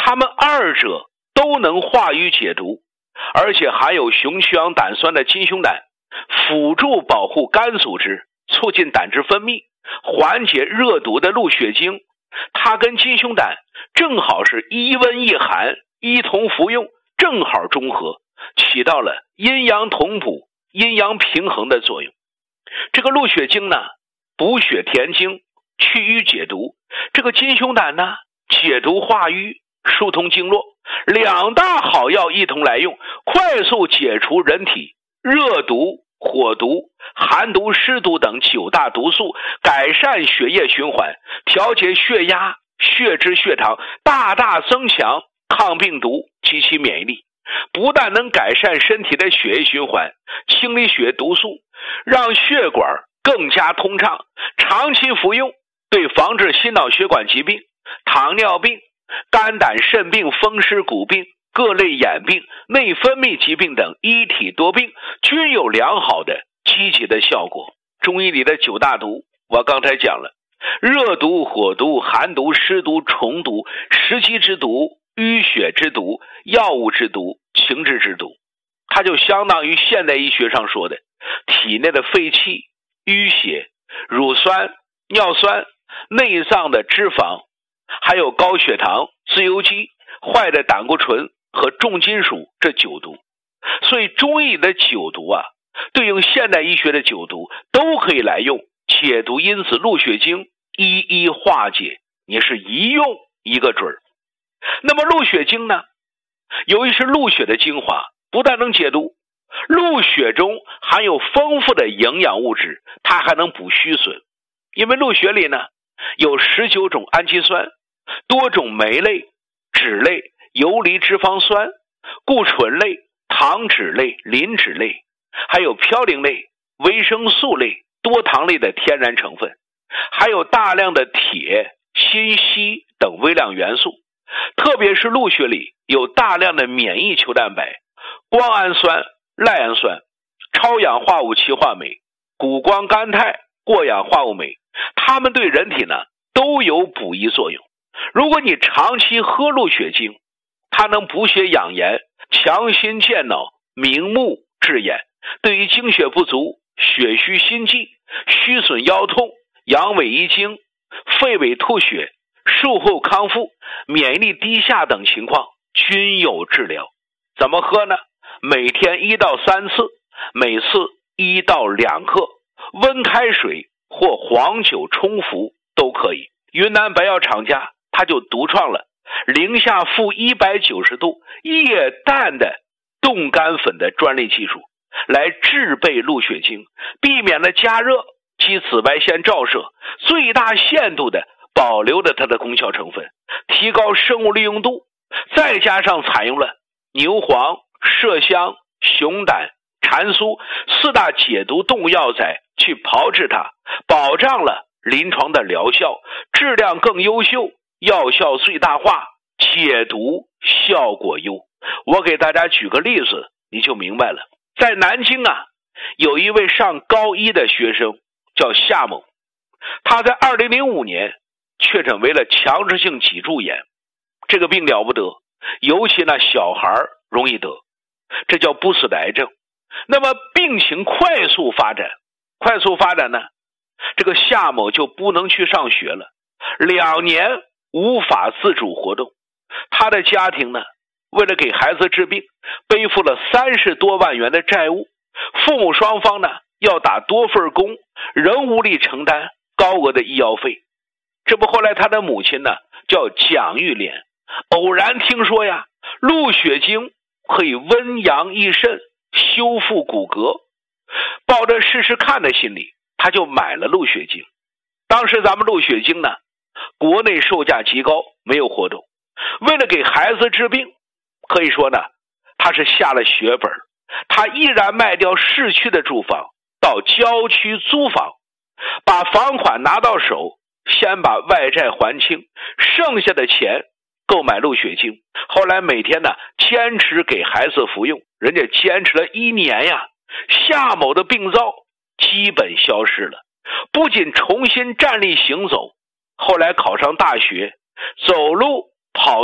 它们二者都能化瘀解毒，而且含有雄曲氧胆酸的金熊胆，辅助保护肝组织，促进胆汁分泌，缓解热毒的鹿血精，它跟金熊胆正好是一温一寒，一同服用，正好中和，起到了阴阳同补、阴阳平衡的作用。这个鹿血精呢，补血填精，去瘀解毒；这个金熊胆呢，解毒化瘀，疏通经络，两大好药一同来用，快速解除人体热毒、火毒、寒毒、湿毒等9大毒素，改善血液循环，调节血压、血脂、血糖，大大增强抗病毒及其免疫力。不但能改善身体的血液循环，清理血液毒素，让血管更加通畅，长期服用对防治心脑血管疾病、糖尿病、肝胆肾病、风湿骨病、各类眼病、内分泌疾病等一体多病均有良好的积极的效果。中医里的9大毒我刚才讲了，热毒、火毒、寒毒、湿毒、虫毒、食积之毒、淤血之毒、药物之毒、情志之毒，它就相当于现代医学上说的体内的废气、淤血、乳酸、尿酸、内脏的脂肪，还有高血糖、自由基、坏的胆固醇和重金属这9毒。所以中医的9毒啊，对应现代医学的9毒都可以来用，解毒因子鹿血精一一化解，你是一用一个准儿。那么鹿血精呢，由于是鹿血的精华，不但能解毒，鹿血中含有丰富的营养物质，它还能补虚损。因为鹿血里呢有19种氨基酸，多种酶类、脂类、游离脂肪酸、固醇类、糖脂类、磷脂类，还有嘌呤类、维生素类、多糖类的天然成分，还有大量的铁、锌、硒等微量元素。特别是鹿血里有大量的免疫球蛋白、胱氨酸、赖氨酸、超氧化物歧化酶、谷胱甘肽、过氧化物酶，它们对人体呢都有补益作用。如果你长期喝鹿血精，它能补血养颜，强心健脑，明目治眼，对于精血不足、血虚心悸、虚损腰痛、阳痿遗精、肺痿吐血、术后康复、免疫力低下等情况均有治疗。怎么喝呢？每天1到3次，每次1到2克，温开水或黄酒冲服都可以。云南白药厂家它就独创了零下-190度液氮的冻干粉的专利技术，来制备鹿血精，避免了加热及紫外线照射，最大限度的保留了它的功效成分，提高生物利用度，再加上采用了牛黄、麝香、熊胆、蟾酥4大解毒动物药材去炮制它，保障了临床的疗效，质量更优秀，药效最大化，解毒效果优。我给大家举个例子你就明白了。在南京啊，有一位上高1的学生叫夏某，他在2005年确诊为了强直性脊柱炎，这个病了不得，尤其呢小孩容易得，这叫不死的癌症。那么病情快速发展呢，这个夏某就不能去上学了，2年无法自主活动。他的家庭呢，为了给孩子治病，背负了30多万元的债务，父母双方呢要打多份工，仍无力承担高额的医药费。这不后来他的母亲呢叫蒋玉莲，偶然听说呀，鹿血精可以温阳益肾，修复骨骼，抱着试试看的心理，他就买了鹿血精。当时咱们鹿血精呢国内售价极高，没有活动，为了给孩子治病，可以说呢他是下了血本，他毅然卖掉市区的住房，到郊区租房，把房款拿到手，先把外债还清，剩下的钱购买鹿血精。后来每天呢坚持给孩子服用，人家坚持了1年呀，夏某的病灶基本消失了，不仅重新站立行走，后来考上大学，走路跑